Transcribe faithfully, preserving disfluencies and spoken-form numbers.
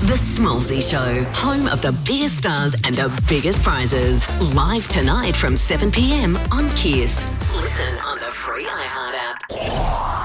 The Smallsy Show, home of the biggest stars and the biggest prizes. Live tonight from seven p m on Kiss. Listen on the free iHeart app.